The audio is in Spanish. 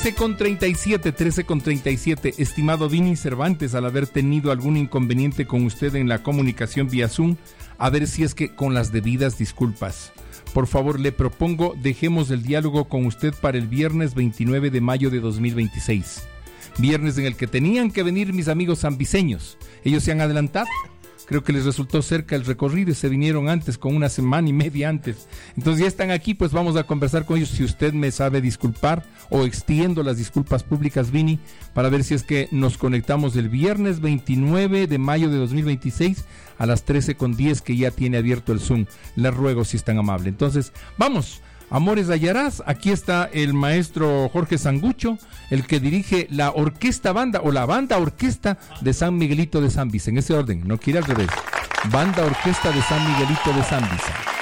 13:37. Estimado Vini Cervantes, al haber tenido algún inconveniente con usted en la comunicación vía Zoom, a ver si es que con las debidas disculpas. Por favor, le propongo, dejemos el diálogo con usted para el viernes 29 de mayo de 2026. Viernes en el que tenían que venir mis amigos sanviseños. Ellos se han adelantado. Creo que les resultó cerca el recorrido y se vinieron antes, con una semana y media antes. Entonces ya están aquí, pues vamos a conversar con ellos. Si usted me sabe disculpar o extiendo las disculpas públicas, Vini, para ver si es que nos conectamos el viernes 29 de mayo de 2026 a las 13:10, que ya tiene abierto el Zoom. Les ruego si es tan amable. Entonces, vamos. Amores Ayarás, aquí está el maestro Jorge Sangucho, el que dirige la orquesta banda o la banda orquesta de San Miguelito de San Vicente, en ese orden, no quiere al revés, banda orquesta de San Miguelito de San Vicente.